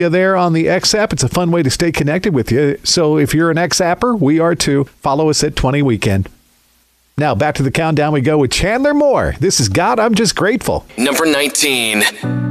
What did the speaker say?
there on the X app. It's a fun way to stay connected with you. So if you're an X apper, we are too. Follow us at 20 Weekend. Now back to the countdown we go with Chandler Moore. This is God, I'm Just Grateful. Number 19.